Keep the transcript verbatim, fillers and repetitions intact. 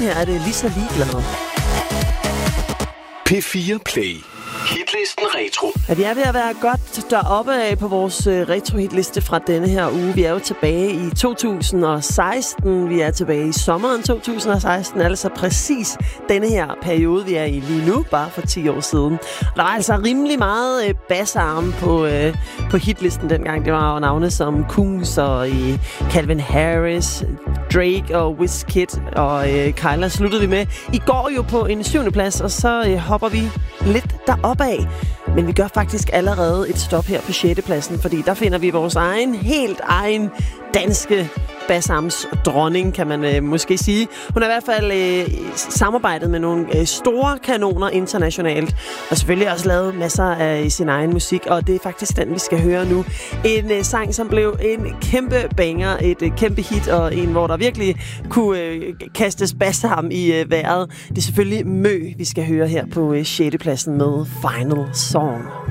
her er det lige så ligeglad. P fire Play. Hitlisten Retro. Ja, vi er ved at være godt deroppe af på vores øh, retro-hitliste fra denne her uge. Vi er jo tilbage i to tusind og seksten. Vi er tilbage i sommeren to tusind og seksten. Altså præcis denne her periode, vi er i lige nu, bare for ti år siden. Der var altså rimelig meget øh, bassarme på, øh, på hitlisten dengang. Det var jo navne som Kungs og øh, Calvin Harris, Drake og Wizkid og øh, Kyla sluttede vi med. I går jo på en syvende plads, og så øh, hopper vi lidt deroppe af. Men vi gør faktisk allerede et stop her på sjette pladsen, fordi der finder vi vores egen, helt egen danske bassarms dronning, kan man øh, måske sige. Hun har i hvert fald øh, samarbejdet med nogle øh, store kanoner internationalt, og selvfølgelig også lavet masser af sin egen musik, og det er faktisk den, vi skal høre nu. En øh, sang, som blev en kæmpe banger, et øh, kæmpe hit, og en, hvor der virkelig kunne øh, kastes bassarm i øh, vejret. Det er selvfølgelig Mø, vi skal høre her på øh, sjette pladsen med Final Song.